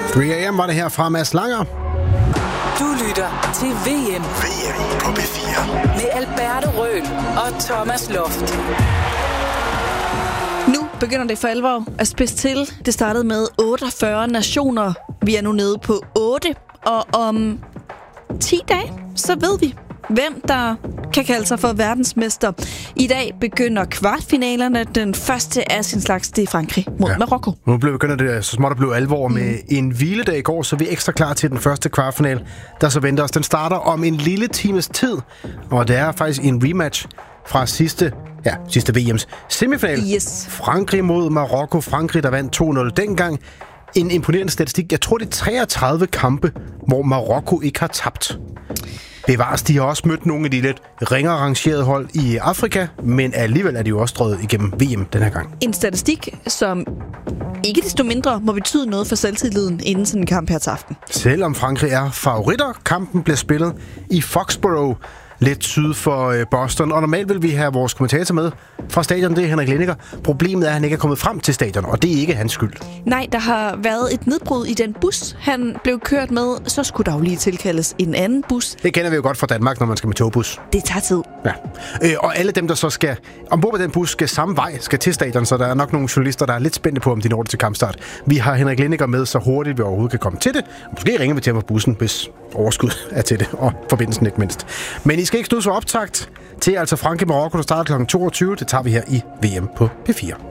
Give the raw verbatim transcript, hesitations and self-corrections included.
tre a.m. var det her fra Mads Langer. Du lytter til V M. V M på P fire. Med Alberte Røhl og Thomas Loft. Nu begynder det for alvor at spidse til. Det startede med otteogfyrre nationer. Vi er nu nede på otte. Og om ti dage, så ved vi, hvem der kan kalde sig for verdensmester. I dag begynder kvartfinalerne. Den første af sin slags, det er Frankrig mod ja. Marokko. Nu begynder det så småt at blive alvor mm. med en hviledag i går, så vi er ekstra klar til den første kvartfinal, der så venter os. Den starter om en lille times tid, og det er faktisk en rematch fra sidste, ja, sidste V M's semifinal. Yes. Frankrig mod Marokko. Frankrig, der vandt to nul dengang. En imponerende statistik. Jeg tror, det er treogtredive kampe, hvor Marokko ikke har tabt. Bevares, de har også mødt nogle af de lidt ringere rangerede hold i Afrika, men alligevel er de jo også strøget igennem V M den her gang. En statistik, som ikke desto mindre må betyde noget for selvtilliden inden sådan en kamp her til aften. Selvom Frankrig er favoritter, kampen bliver spillet i Foxborough, lidt syd for Boston. Og normalt vil vi have vores kommentator med fra stadion, det er Henrik Lindiger. Problemet er, at han ikke er kommet frem til stadion, og det er ikke hans skyld. Nej, der har været et nedbrud i den bus, han blev kørt med. Så skulle der jo lige tilkaldes en anden bus. Det kender vi jo godt fra Danmark, når man skal med togbus. Det tager tid. Ja. Øh, og alle dem, der så skal ombord på den bus, skal samme vej, skal til stadion, så der er nok nogle journalister, der er lidt spændte på, om de når det til kampstart. Vi har Henrik Lindiger med, så hurtigt vi overhovedet kan komme til det. Måske ringer vi til ham på bussen, hvis overskud er til det, og forbindelsen ikke mindst. Men I skal ikke stå så optakt til altså Frankrig Marokko, der starter klokken toogtyve. Det tager vi her i V M på P fire.